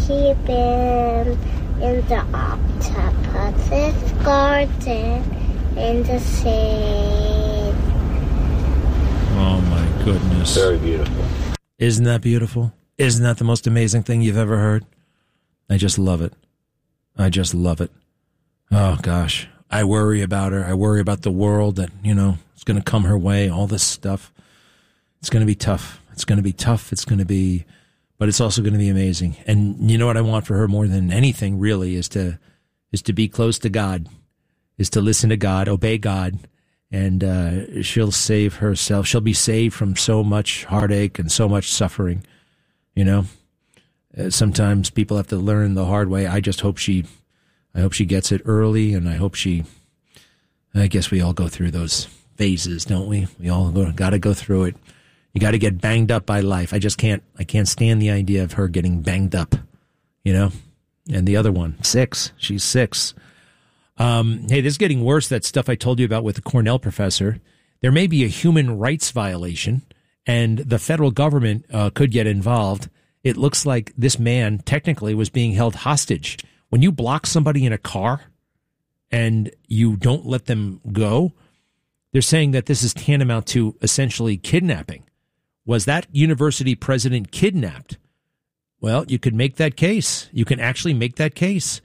keep him in the octopus's garden in the sea. Oh, my goodness. Very beautiful. Isn't that beautiful? Isn't that the most amazing thing you've ever heard? I just love it. I just love it. Oh, gosh. I worry about her. I worry about the world that, it's going to come her way, all this stuff. It's going to be tough. It's going to be tough. But it's also going to be amazing. And you know what I want for her more than anything, really, is to be close to God, is to listen to God, obey God, and she'll save herself. She'll be saved from so much heartache and so much suffering. Sometimes people have to learn the hard way. I hope she gets it early, and I guess we all go through those phases, don't we? We all got to go through it. You got to get banged up by life. I can't stand the idea of her getting banged up, And the other one, 6. She's 6. Hey, this is getting worse, that stuff I told you about with the Cornell professor. There may be a human rights violation, and the federal government could get involved. It looks like this man technically was being held hostage. When you block somebody in a car and you don't let them go, they're saying that this is tantamount to essentially kidnapping. Was that university president kidnapped? Well, you could make that case. You can actually make that case.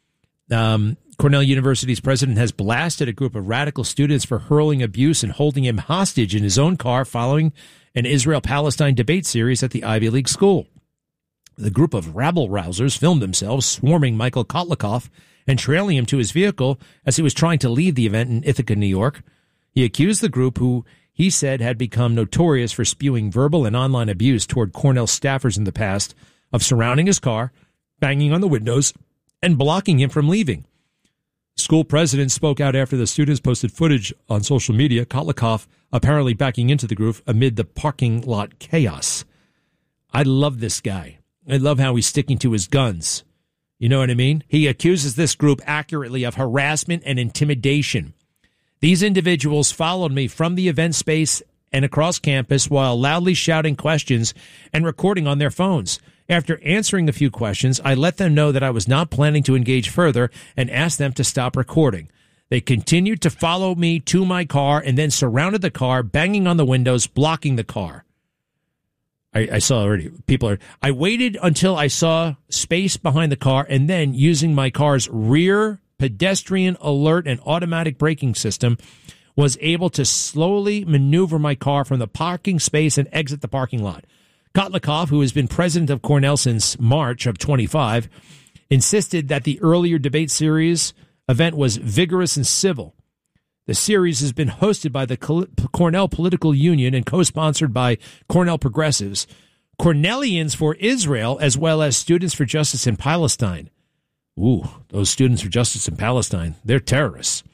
Cornell University's president has blasted a group of radical students for hurling abuse and holding him hostage in his own car following an Israel-Palestine debate series at the Ivy League school. The group of rabble-rousers filmed themselves swarming Michael Kotlikov and trailing him to his vehicle as he was trying to leave the event in Ithaca, New York. He accused the group, who he said had become notorious for spewing verbal and online abuse toward Cornell staffers in the past, of surrounding his car, banging on the windows, and blocking him from leaving. School president spoke out after the students posted footage on social media, Kotlikov apparently backing into the group amid the parking lot chaos. I love this guy. I love how he's sticking to his guns. You know what I mean? He accuses this group accurately of harassment and intimidation. These individuals followed me from the event space and across campus while loudly shouting questions and recording on their phones. After answering a few questions, I let them know that I was not planning to engage further and asked them to stop recording. They continued to follow me to my car and then surrounded the car, banging on the windows, blocking the car. I saw already. I waited until I saw space behind the car, and then, using my car's rear pedestrian alert and automatic braking system, was able to slowly maneuver my car from the parking space and exit the parking lot. Kotlikov, who has been president of Cornell since March of 25, insisted that the earlier debate series event was vigorous and civil. The series has been hosted by the Cornell Political Union and co-sponsored by Cornell Progressives, Cornellians for Israel, as well as Students for Justice in Palestine. Ooh, those Students for Justice in Palestine, they're terrorists.